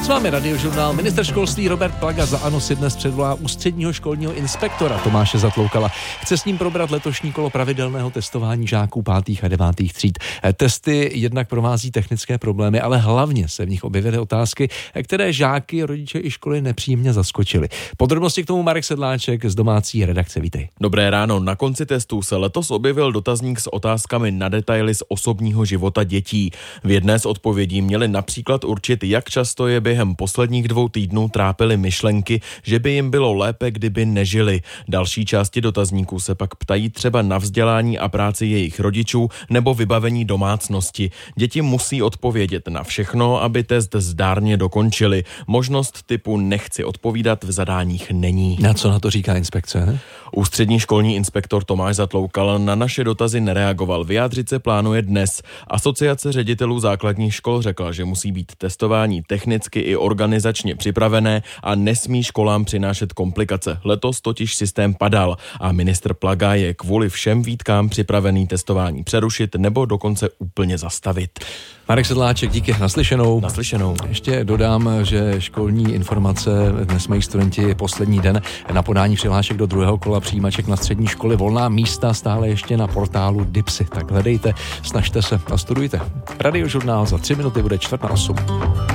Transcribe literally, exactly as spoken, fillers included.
S vámi Radiožurnál. Ministr školství Robert Plaga za ANO si dnes předvolá ústředního školního inspektora Tomáše Zatloukala. Chce s ním probrat letošní kolo pravidelného testování žáků pátých a devátých tříd. Testy jednak provází technické problémy, ale hlavně se v nich objevily otázky, které žáky, rodiče i školy nepříjemně zaskočily. Podrobnosti k tomu Marek Sedláček z domácí redakce. Vítej. Dobré ráno. Na konci testů se letos objevil dotazník s otázkami na detaily z osobního života dětí. V jedné z odpovědí měli například určit, jak často je během posledních dvou týdnů trápily myšlenky, že by jim bylo lépe, kdyby nežili. Další části dotazníků se pak ptají třeba na vzdělání a práci jejich rodičů nebo vybavení domácnosti. Děti musí odpovědět na všechno, aby test zdárně dokončili. Možnost typu nechci odpovídat v zadáních není. Na co na to říká inspekce? Ne? Ústřední školní inspektor Tomáš Zatloukal na naše dotazy nereagoval. Vyjádřit se plánuje dnes. Asociace ředitelů základních škol řekla, že musí být testování technicky i organizačně připravené a nesmí školám přinášet komplikace. Letos totiž systém padal a ministr Plaga je kvůli všem výtkám připravený testování přerušit nebo dokonce úplně zastavit. Marek Sedláček, díky, naslyšenou. Naslyšenou. Ještě dodám, že školní informace dnes mají studenti poslední den na podání přihlášek do druhého kola přijímaček na střední školy. Volná místa stále ještě na portálu Dipsy. Tak hledejte, snažte se a studujte. Radiožurnál za tři minuty bude čtvrt na osm.